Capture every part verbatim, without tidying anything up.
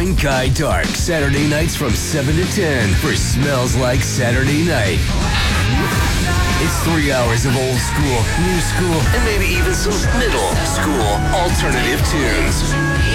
Join Guy Dark Saturday nights from seven to ten for Smells Like Saturday Night. It's three hours of old school, new school, and maybe even some middle school alternative tunes.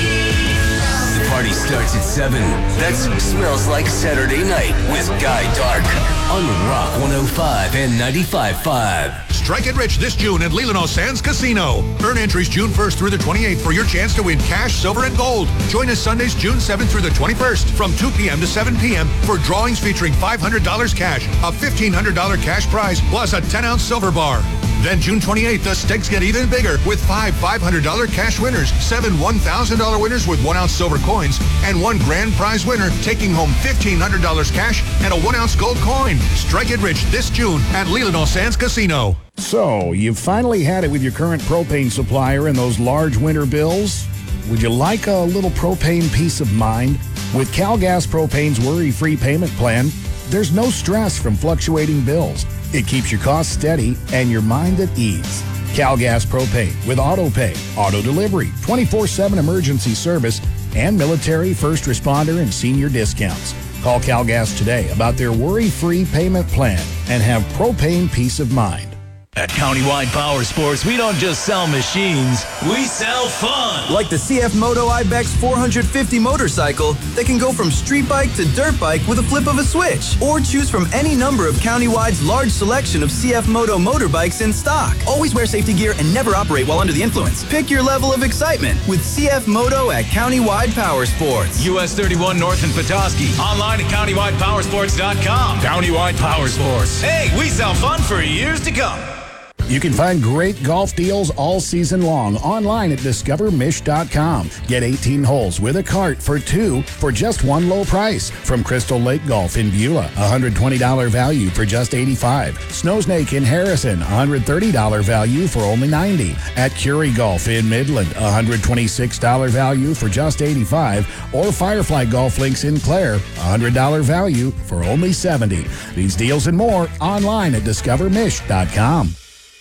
The party starts at seven. That's Smells Like Saturday Night with Guy Dark on Rock one oh five and ninety-five point five. Strike it rich this June at Leland Sands Casino. Earn entries June first through the twenty-eighth for your chance to win cash, silver, and gold. Join us Sundays, June seventh through the twenty-first from two p.m. to seven p.m. for drawings featuring five hundred dollars cash, a fifteen hundred dollars cash prize, plus a ten-ounce silver bar. Then June twenty-eighth, the stakes get even bigger with five five hundred dollars cash winners, seven one thousand dollars winners with one-ounce silver coins, and one grand prize winner taking home fifteen hundred dollars cash and a one-ounce gold coin. Strike it rich this June at Leland Sands Casino. So, you've finally had it with your current propane supplier and those large winter bills? Would you like a little propane peace of mind? With CalGas Propane's worry-free payment plan, there's no stress from fluctuating bills. It keeps your costs steady and your mind at ease. CalGas Propane with AutoPay, auto delivery, twenty-four seven emergency service, and military, first responder, and senior discounts. Call CalGas today about their worry-free payment plan and have propane peace of mind. At Countywide Power Sports, we don't just sell machines, we sell fun. Like the C F Moto Ibex four fifty motorcycle that can go from street bike to dirt bike with a flip of a switch. Or choose from any number of Countywide's large selection of C F Moto motorbikes in stock. Always wear safety gear and never operate while under the influence. Pick your level of excitement with C F Moto at Countywide Power Sports. U S thirty-one North and Petoskey. Online at countywide power sports dot com. Countywide Power Sports. Hey, we sell fun for years to come. You can find great golf deals all season long online at discover mish dot com. Get eighteen holes with a cart for two for just one low price. From Crystal Lake Golf in Beulah, one hundred twenty dollars value for just eighty-five dollars. Snowsnake in Harrison, one hundred thirty dollars value for only ninety dollars. At Curie Golf in Midland, one hundred twenty-six dollars value for just eighty-five dollars. Or Firefly Golf Links in Clare, one hundred dollars value for only seventy dollars. These deals and more online at discover mish dot com.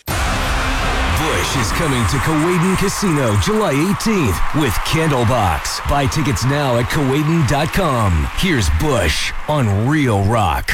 Busch is coming to Kewadin Casino July eighteenth with Candlebox. Buy tickets now at Kewadin dot com. Here's Busch on Real Rock.